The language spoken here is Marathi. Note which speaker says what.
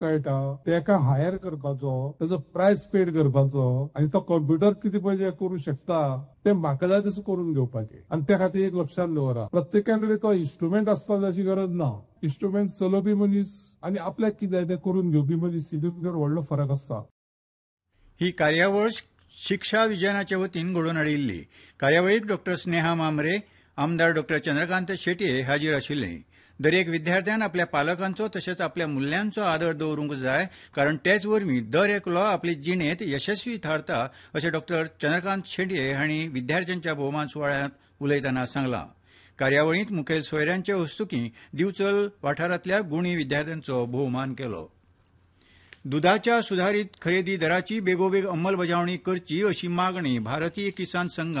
Speaker 1: कळटा तेका हायर करपाचो तेजो प्रायस पेड करपाचो आनी तो कंप्युटर कितें पळय करूं शकता ते म्हाका जाय तसं करून घेवपाचे आनी त्या खातीर एक लक्षात दवरा प्रत्येकान कडेन तो इन्स्ट्रुमेंट आसपाक जाय अशी गरज ना. इन्स्ट्रुमेंट चलोवपी मनीस आनी आपल्याक कितें जाय तें करून घेवपी मनीस हितून भितर व्हडलो फरक आसता.
Speaker 2: ही कार्यावळ शिक्षा विजयनाचे वतीन घडोवन हाडिल्ली. कार्यावळीक डॉ स्नेहा मामरे, आमदार डॉ चंद्रकांत शेटये हाजीर आशिल्ले. दरेक विद्यार्थ्यान आपल्या पालकांचो तशेंच आपल्या मुल्यांचो आदर दवरूंक जाय कारण तेच वरवीं दर एकलो आपली जिणेंत यशस्वी थारता अशें डॉ चंद्रकांत शेटये हांणी विद्यार्थ्यांच्या भोवमान सुवाळ्यांत उलयतना सांगलां. कार्यावळींत मुखेल सोयऱ्यांचे हस्तुकीं दिवचल वाठारांतल्या गुणी विद्यार्थ्यांचो भोवमान केलो. दुधाच्या सुधारीत खरेदी दराची बेगोबेग अंमलबजावणी करची अशी मागणी भारतीय किसान संघान